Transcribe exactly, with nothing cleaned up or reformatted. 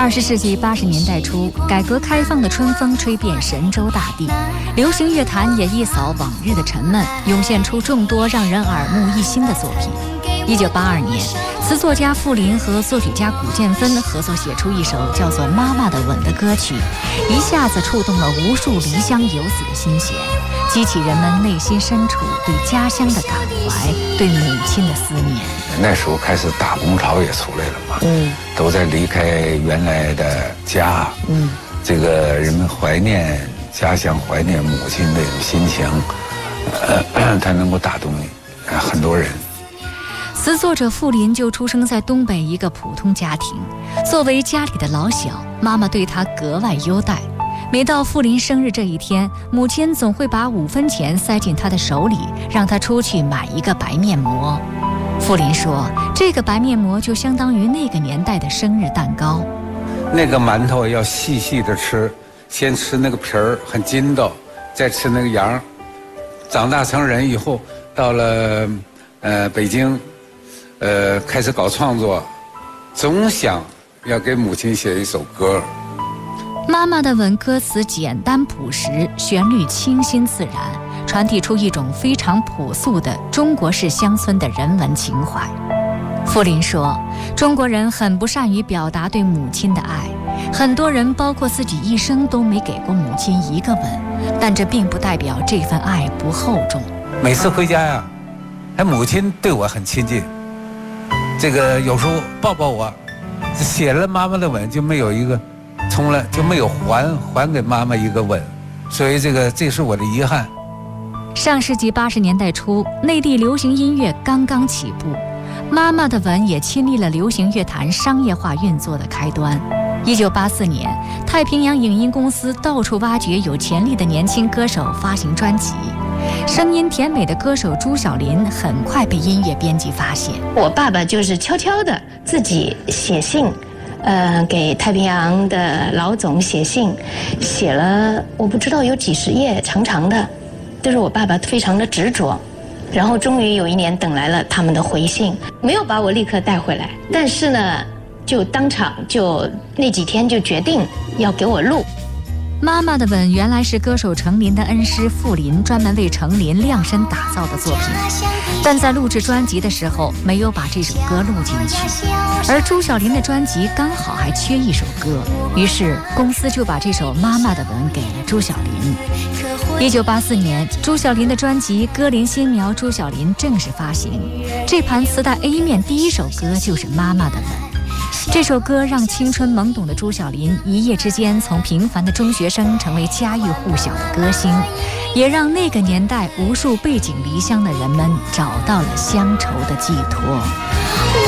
二十世纪八十年代初，改革开放的春风吹遍神州大地，流行乐坛也一扫往日的沉闷，涌现出众多让人耳目一新的作品。一九八二年，词作家傅林和作曲家古建芬合作写出一首叫做《妈妈的吻》的歌曲，一下子触动了无数离乡游子的心弦，激起人们内心深处对家乡的感怀，对母亲的思念。 那时候开始大工潮也出来了嘛， 嗯， 都在离开原来的家， 嗯， 这个人们怀念家乡、怀念母亲的这种心情，呃，它能够打动很多人。 词作者傅林就出生在东北一个普通家庭，作为家里的老小，妈妈对他格外优待。每到傅林生日这一天，母亲总会把五分钱塞进他的手里，让他出去买一个白面膜。傅林说，这个白面膜就相当于那个年代的生日蛋糕。 那个馒头要细细的吃，先吃那个皮儿很筋道，再吃那个瓤。长大成人以后，到了呃北京，呃开始搞创作，总想要给母亲写一首歌。 妈妈的吻歌词简单朴实，旋律清新自然，传递出一种非常朴素的中国式乡村的人文情怀。傅林说，中国人很不善于表达对母亲的爱，很多人包括自己一生都没给过母亲一个吻，但这并不代表这份爱不厚重。 每次回家呀，还母亲对我很亲近，这个有时候抱抱我，写了妈妈的吻就没有一个，从来就没有还还给妈妈一个吻，所以这个这是我的遗憾。 上世纪八十年代初，内地流行音乐刚刚起步，妈妈的吻也亲历了流行乐坛商业化运作的开端。一九八四年，太平洋影音公司到处挖掘有潜力的年轻歌手发行专辑，声音甜美的歌手朱晓琳很快被音乐编辑发现。 我爸爸就是悄悄的自己写信，呃，给太平洋的老总写信，写了我不知道有几十页，长长的，就是我爸爸非常的执着。然后终于有一年等来了他们的回信，没有把我立刻带回来，但是呢，就当场就那几天就决定要给我录。 妈妈的吻原来是歌手程琳的恩师傅林专门为程琳量身打造的作品，但在录制专辑的时候没有把这首歌录进去，而朱晓琳的专辑刚好还缺一首歌，于是公司就把这首妈妈的吻给了朱晓琳。一九八四年，朱晓琳的专辑《歌林新苗朱晓琳》正式发行，这盘磁带 A 面第一首歌就是妈妈的吻。这首歌让青春懵懂的朱晓琳一夜之间从平凡的中学生成为家喻户晓的歌星，也让那个年代无数背井离乡的人们找到了乡愁的寄托。